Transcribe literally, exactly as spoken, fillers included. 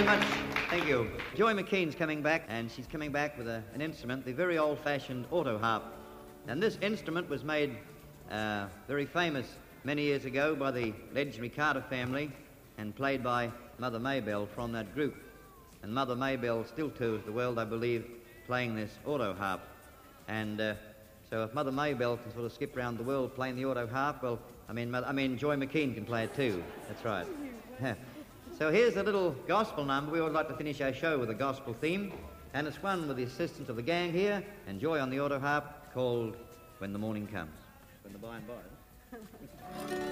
much. Thank you. Joy McKean's coming back, and she's coming back with a, an instrument, the very old-fashioned auto harp. And this instrument was made uh, very famous many years ago by the legendary Carter family and played by Mother Maybelle from that group. And Mother Maybelle still tours the world, I believe, playing this auto harp. And uh, so if Mother Maybelle can sort of skip around the world playing the auto harp, well, I mean, I mean, Joy McKean can play it too. That's right. So here's a little gospel number. We would like to finish our show with a gospel theme, and it's one with the assistance of the gang here and Joy on the auto harp, called When the Morning Comes. When the by and by.